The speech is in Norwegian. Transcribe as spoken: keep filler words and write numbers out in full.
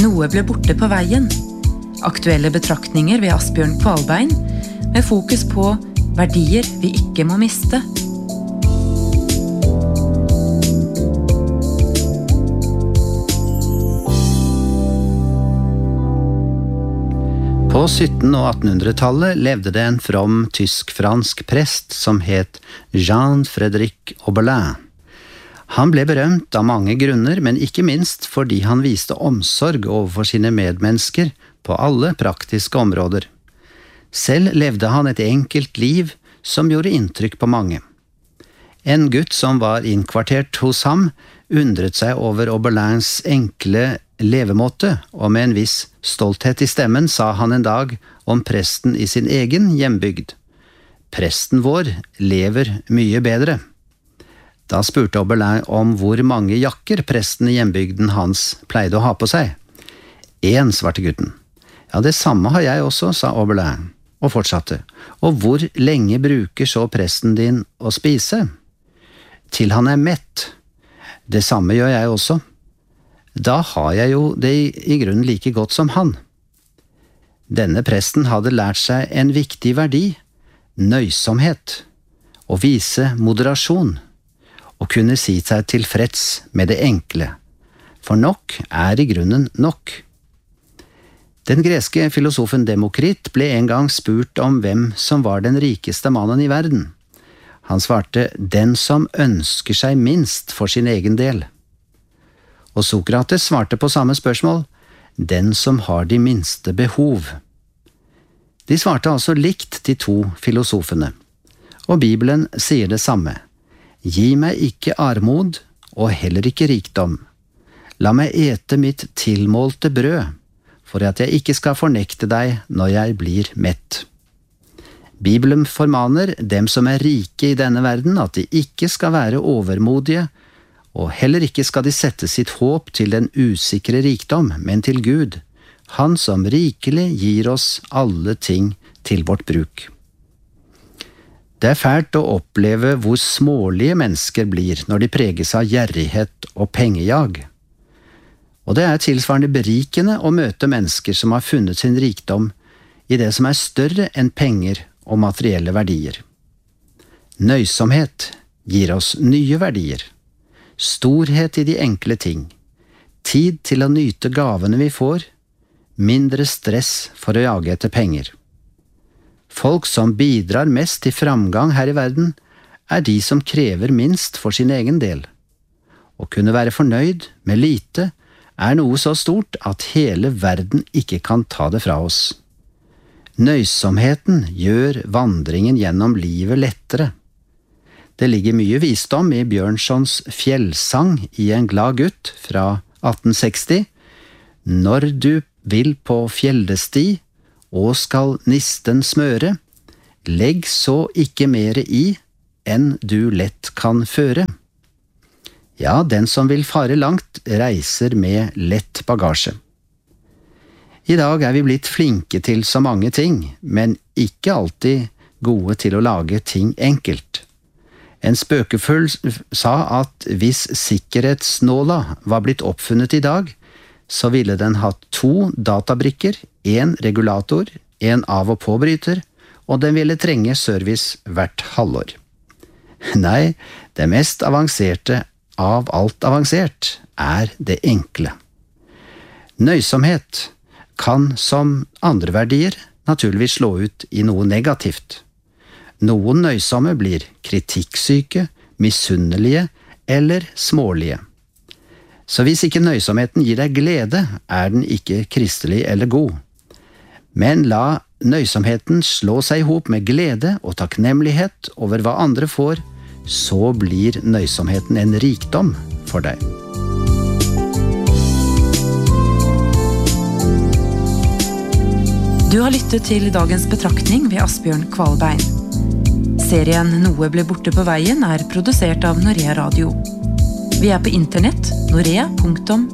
Noe ble borte på veien. Aktuelle betraktninger ved Asbjørn Kvalbein, med fokus på verdier vi ikke må miste. På sytten- og attenhundretallet levde det en from tysk-fransk prest som het Jean-Frédéric Oberlin. Han ble berømt av mange grunner, men ikke minst fordi han viste omsorg overfor sine medmennesker på alle praktiske områder. Selv levde han et enkelt liv som gjorde inntrykk på mange. En gutt som var innkvartert hos ham undret seg over Oberlins enkle levemåte, og med en viss stolthet i stemmen sa han en dag om presten i sin egen hjembygd: «Presten vår lever mye bedre.» Da spurte Oberlin om hvor mange jakker presten i hjembygden hans pleide å ha på seg. «En», svarte gutten. «Ja, det samme har jeg også», sa Oberlin, og fortsatte. «Og hvor lenge bruker så presten din å spise?» «Til han er mett.» «Det samme gjør jeg også.» «Da har jeg jo det i grunnen like godt som han.» Denne presten hadde lært seg en viktig verdi, nøysomhet, å vise moderasjon, og kunne si seg tilfreds med det enkle, for nok er i grunnen nok. Den greske filosofen Demokrit ble en gang spurt om hvem som var den rikeste mannen i verden. Han svarte, «Den som ønsker seg minst for sin egen del.» Og Sokrates svarte på samme spørsmål, «Den som har de minste behov.» De svarte altså likt, de to filosofene, og Bibelen sier det samme. «Gi meg ikke armod, og heller ikke rikdom. La meg ete mitt tilmålte brød, for at jeg ikke skal fornekte deg når jeg blir mett.» Bibelen formaner dem som er rike i denne verden at de ikke skal være overmodige, og heller ikke skal de sette sitt håp til den usikre rikdom, men til Gud, han som rikelig gir oss alle ting til vårt bruk. Det er fælt å oppleve hvor smålige mennesker blir når de preges av gjerrighet og pengejag. Og det er tilsvarende berikende å møte mennesker som har funnet sin rikdom i det som er større enn penger og materielle verdier. Nøysomhet gir oss nye verdier, storhet i de enkle ting, tid til å nyte gavene vi får, mindre stress for å jage etter penger. Folk som bidrar mest til framgang her i verden, er de som krever minst for sin egen del. Å kunne være fornøyd med lite er noe så stort at hele verden ikke kan ta det fra oss. Nøysomheten gjør vandringen gjennom livet lettere. Det ligger mye visdom i Bjørnsons fjellsang i En glad gutt fra atten seksti. Når du vil på fjellesti, og skal nisten smøre, legg så ikke mere i, enn du lett kan føre. Ja, den som vil fare langt, reiser med lett bagasje. I dag er vi blitt flinke til så mange ting, men ikke alltid gode til å lage ting enkelt. En spøkefull sa at hvis sikkerhetsnåla var blitt oppfunnet i dag, så ville den hatt to databrikker, en regulator, en av- og påbryter, og den ville trenge service hvert halvår. Nei, det mest avanserte av alt avansert er det enkle. Nøysomhet kan, som andre verdier, naturligvis slå ut i noe negativt. Noen nøysomme blir kritikksyke, misunnelige eller smålige. Så hvis ikke nøysomheten gir deg glede, er den ikke kristelig eller god. Men la nøysomheten slå seg i hop med glede og takknemlighet over hva andre får, så blir nøysomheten en rikdom for deg. Du har lyttet til dagens betraktning ved Asbjørn Kvalbein. Serien Noe ble borte på veien er produsert av Norea Radio. Vi er på internett, norea punktum